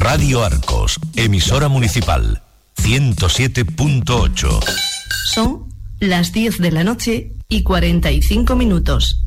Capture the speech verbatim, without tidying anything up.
Radio Arcos, emisora municipal, ciento siete punto ocho. Son las diez de la noche y cuarenta y cinco minutos.